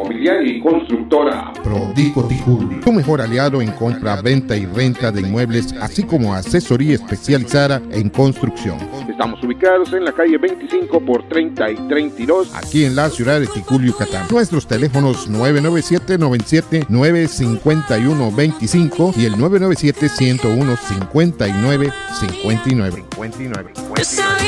inmobiliaria y constructora Prodico Ticuli, tu mejor aliado en compra, venta y renta de inmuebles, así como asesoría especializada en construcción. Estamos ubicados en la calle 25 por 30 y 32, aquí en la ciudad de Ticul, Yucatán. Nuestros teléfonos 997-97-951-25 y el 997-101-5959.